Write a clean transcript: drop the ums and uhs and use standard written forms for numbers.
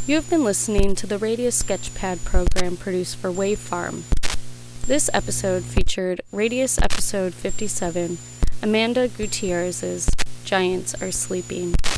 You have been listening to the Radio Sketchpad program produced for Wave Farm. This episode featured Radius Episode 57, Amanda Gutierrez's Giants Are Sleeping.